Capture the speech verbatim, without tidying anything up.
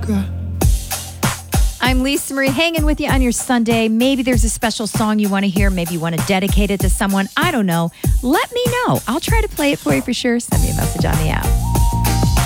I'm Lisa Marie, hanging with you on your Sunday. Maybe there's a special song you want to hear. Maybe you want to dedicate it to someone. I don't know. Let me know. I'll try to play it for you for sure. Send me a message on the app.